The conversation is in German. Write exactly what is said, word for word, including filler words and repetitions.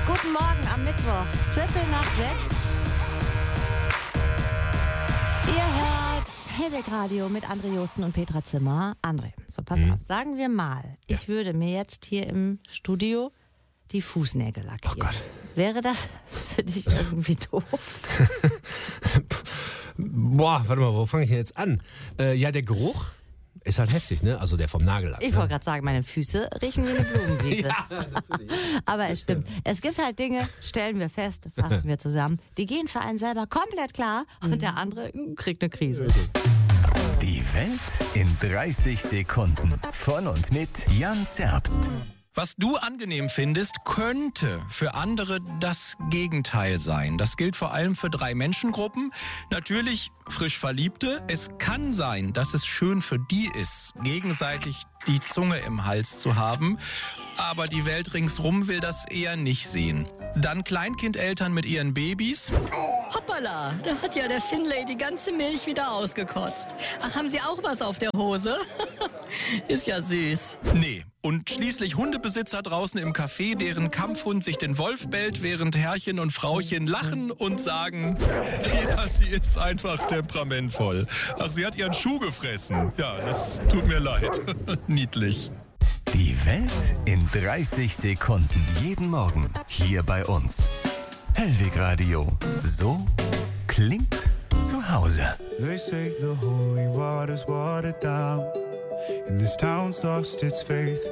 Guten Morgen am Mittwoch, Viertel nach sechs. Ihr hört Hellweg Radio mit André Josten und Petra Zimmer. André, so pass Mhm. auf, sagen wir mal, Ja. ich würde mir jetzt hier im Studio die Fußnägel lackieren. Oh Gott. Wäre das für dich irgendwie doof? Boah, warte mal, wo fange ich denn jetzt an? Äh, ja, der Geruch ist halt heftig, ne? Also der vom Nagellack. Ich ne? wollte gerade sagen, meine Füße riechen wie eine Blumenwiese. Ja, natürlich. Aber es stimmt. Es gibt halt Dinge, stellen wir fest, fassen wir zusammen, die gehen für einen selber komplett klar und der andere mm, kriegt eine Krise. Die Welt in dreißig Sekunden. Von und mit Jan Zerbst. Was du angenehm findest, könnte für andere das Gegenteil sein. Das gilt vor allem für drei Menschengruppen. Natürlich frisch Verliebte. Es kann sein, dass es schön für die ist, gegenseitig die Zunge im Hals zu haben. Aber die Welt ringsrum will das eher nicht sehen. Dann Kleinkindeltern mit ihren Babys. Hoppala, da hat ja der Finlay die ganze Milch wieder ausgekotzt. Ach, haben Sie auch was auf der Hose? Ist ja süß. Nee. Und schließlich Hundebesitzer draußen im Café, deren Kampfhund sich den Wolf bellt, während Herrchen und Frauchen lachen und sagen, ja, sie ist einfach temperamentvoll. Ach, sie hat ihren Schuh gefressen. Ja, das tut mir leid. Niedlich. Die Welt in dreißig Sekunden. Jeden Morgen hier bei uns. Hellweg Radio. So klingt zu Hause. They say the holy water's watered down, and this town's lost its faith.